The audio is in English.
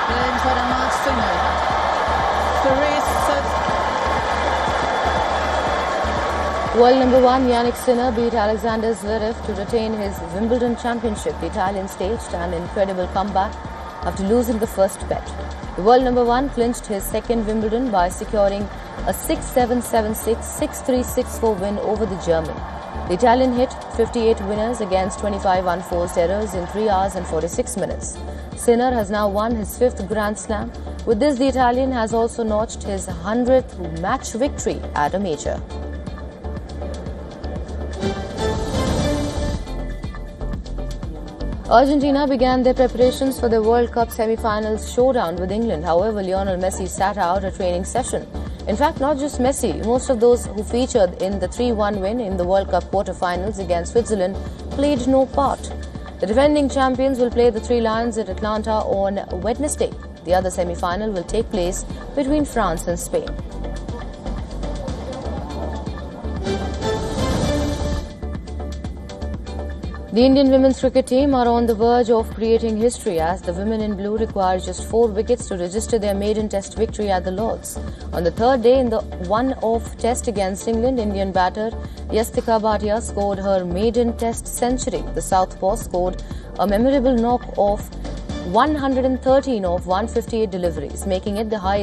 Games had a match tonight. World number one Jannik Sinner beat Alexander Zverev to retain his Wimbledon championship. The Italian staged an incredible comeback after losing the first bet. The world number one clinched his second Wimbledon by securing a 6-7, 7-6, 6-3, 6-4 win over the German. The Italian hit 58 winners against 25 unforced errors in 3 hours and 46 minutes. Sinner has now won his 5th Grand Slam. With this, the Italian has also notched his 100th match victory at a major. Argentina began their preparations for the World Cup semi-finals showdown with England. However, Lionel Messi sat out a training session. In fact, not just Messi, most of those who featured in the 3-1 win in the World Cup quarter-finals against Switzerland played no part. The defending champions will play the Three Lions at Atlanta on Wednesday. The other semi-final will take place between France and Spain. The Indian women's cricket team are on the verge of creating history as the women in blue require just 4 wickets to register their maiden test victory at the Lords. On the third day in the one-off test against England, Indian batter Yastika Bhatia scored her maiden test century. The southpaw scored a memorable knock of 113 of 158 deliveries, making it the highest